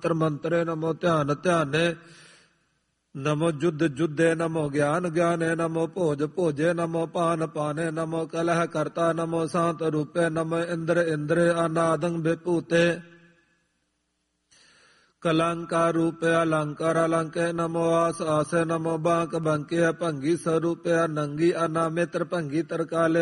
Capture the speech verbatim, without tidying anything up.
ਮੰਤਰ ਮੰਤਰੇ ਨਮੋ ਧਿਆਨ ਧਿਆਨੇ ਨਮੋ ਜੁਧ ਜੁਧੇ ਨਮੋ ਗਿਆਨ ਗਿਆਨੇ ਨਮੋ ਭੋਜ ਭੋਜੇ ਨਮੋ ਪਾਨ ਪਾਨੇ ਨਮੋ ਕਲਹ ਕਰਤਾ ਨਮੋ ਸਾਂਤ ਰੂਪੇ ਨਮੋ ਇੰਦਰ ਇੰਦਰੇ ਅਨਾਦੰ ਵਿਭੂਤੇ ਕਲੰਕਾਰ ਰੂਪੇ ਅਲੰਕਾਰ ਅਲੰਕੇ ਨਮੋ ਆਸ ਆਸੇ ਨਮੋ ਬਾਂਕ ਬੰਕੇ ਭੰਗੀ ਸਰੂਪੇ ਨੰਗੀ ਅਨਾਮਿਤਰ ਭੰਗੀ ਤਰਕਾਲੇ